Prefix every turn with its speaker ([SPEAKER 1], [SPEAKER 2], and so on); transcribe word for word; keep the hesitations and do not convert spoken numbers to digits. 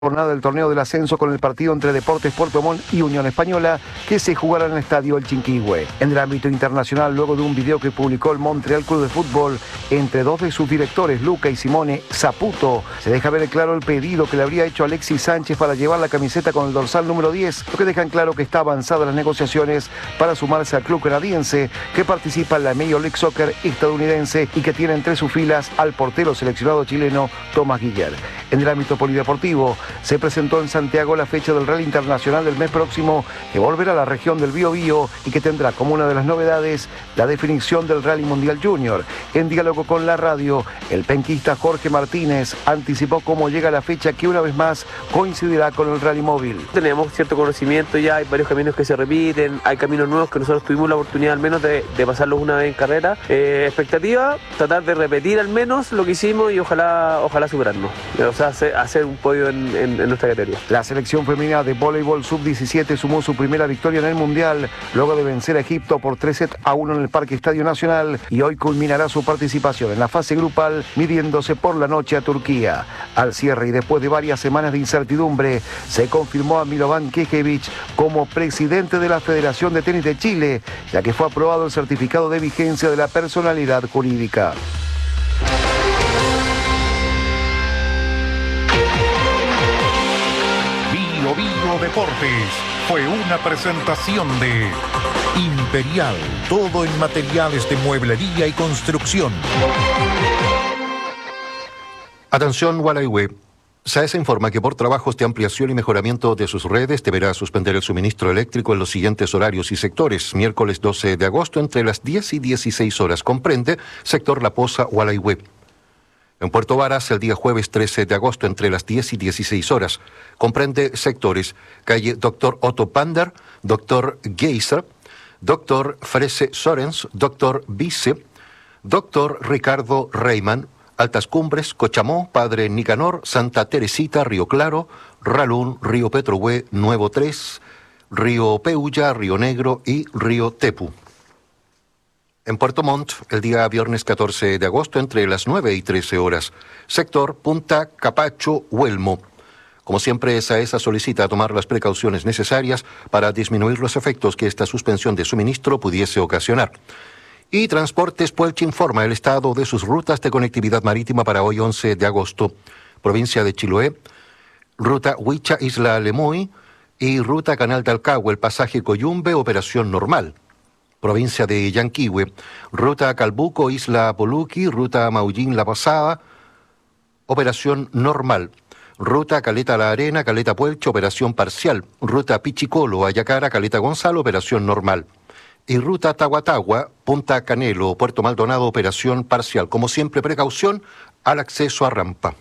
[SPEAKER 1] Jornada del torneo del ascenso con el partido entre Deportes Puerto Montt y Unión Española que se jugará en el estadio El Chinquihue. En el ámbito internacional, luego de un video que publicó el Montreal Club de Fútbol entre dos de sus directores, Luca y Simone Saputo, se deja ver claro el pedido que le habría hecho Alexis Sánchez para llevar la camiseta con el dorsal número diez, lo que dejan claro que está avanzadas las negociaciones para sumarse al club canadiense que participa en la Major League Soccer estadounidense y que tiene entre sus filas al portero seleccionado chileno Tomás Guiller. En el ámbito polideportivo, se presentó en Santiago la fecha del Rally Internacional del mes próximo, que volverá a la región del Biobío y que tendrá como una de las novedades la definición del Rally Mundial Junior. En diálogo con la radio, el penquista Jorge Martínez anticipó cómo llega la fecha que una vez más coincidirá con el Rally Móvil.
[SPEAKER 2] Tenemos cierto conocimiento ya, hay varios caminos que se repiten, hay caminos nuevos que nosotros tuvimos la oportunidad al menos de, de pasarlos una vez en carrera. Eh, expectativa, tratar de repetir al menos lo que hicimos y ojalá, ojalá superarnos. O sea, hacer, hacer un podio en, en en nuestra categoría.
[SPEAKER 1] La selección femenina de voleibol sub diecisiete sumó su primera victoria en el Mundial luego de vencer a Egipto por tres sets a uno en el Parque Estadio Nacional y hoy culminará su participación en la fase grupal midiéndose por la noche a Turquía. Al cierre y después de varias semanas de incertidumbre, se confirmó a Milovan Kekevich como presidente de la Federación de Tenis de Chile, ya que fue aprobado el certificado de vigencia de la personalidad jurídica.
[SPEAKER 3] Bio Deportes fue una presentación de Imperial, todo en materiales de mueblería y construcción.
[SPEAKER 4] Atención, Gualeguay. SAESA informa que por trabajos de ampliación y mejoramiento de sus redes deberá suspender el suministro eléctrico en los siguientes horarios y sectores. Miércoles doce de agosto entre las diez y dieciséis horas. Comprende sector La Poza, Gualeguay. En Puerto Varas, el día jueves trece de agosto, entre las diez y dieciséis horas. Comprende sectores: calle Doctor Otto Pander, Doctor Geiser, Doctor Frese Sorens, Doctor Vice, Doctor Ricardo Reiman, Altas Cumbres, Cochamó, Padre Nicanor, Santa Teresita, Río Claro, Ralún, Río Petrohue, Nuevo tres, Río Peulla, Río Negro y Río Tepu. En Puerto Montt, el día viernes catorce de agosto, entre las nueve y trece horas. Sector Punta Capacho, Huelmo. Como siempre, SAESA solicita tomar las precauciones necesarias para disminuir los efectos que esta suspensión de suministro pudiese ocasionar. Y Transportes Puelche informa el estado de sus rutas de conectividad marítima para hoy once de agosto. Provincia de Chiloé, ruta Huicha Isla Lemoy y ruta Canal de Alcagüe, el pasaje Coyumbe, operación normal. Provincia de Yanquihue, ruta Calbuco, Isla Poluqui, ruta Maullín La Pasada, operación normal. Ruta Caleta La Arena, Caleta Puelche, operación parcial. Ruta Pichicolo, Ayacara, Caleta Gonzalo, operación normal. Y ruta Tahuatahua, Punta Canelo, Puerto Maldonado, operación parcial. Como siempre, precaución al acceso a rampa.